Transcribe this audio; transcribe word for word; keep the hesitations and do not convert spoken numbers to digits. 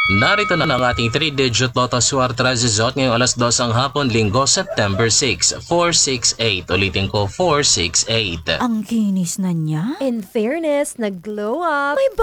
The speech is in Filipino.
Narito na ang ating three digit Lotto Swerte result ngayong alas dos ang hapon, Linggo, September six. four six eight. Ulitin ko, four six eight. Ang kinis na niya. In fairness, nag-glow up. May